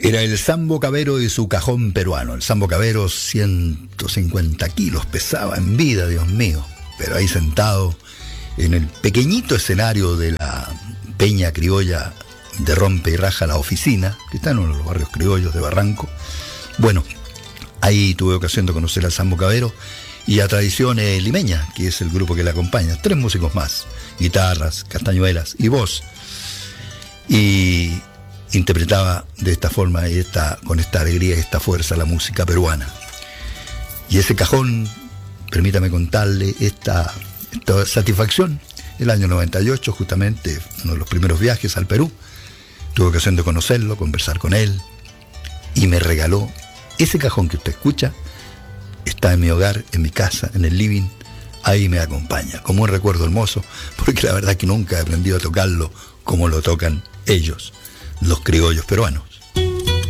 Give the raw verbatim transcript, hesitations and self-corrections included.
Era el Sambo Cabero y su cajón peruano. El Sambo Cabero, ciento cincuenta kilos pesaba en vida, Dios mío. Pero ahí sentado en el pequeñito escenario de la Peña Criolla de Rompe y Raja La Oficina, que está en uno de los barrios criollos de Barranco. Bueno, ahí tuve ocasión de conocer al Sambo Cabero y a Tradiciones Limeña, que es el grupo que le acompaña. Tres músicos más, guitarras, castañuelas y voz. Y interpretaba de esta forma y esta, con esta alegría y esta fuerza la música peruana. Y ese cajón, permítame contarle esta, esta satisfacción, el año noventa y ocho, justamente uno de los primeros viajes al Perú, tuve ocasión de conocerlo, conversar con él, y me regaló ese cajón que usted escucha. Está en mi hogar, en mi casa, en el living, ahí me acompaña, como un recuerdo hermoso, porque la verdad que nunca he aprendido a tocarlo como lo tocan ellos, los criollos peruanos.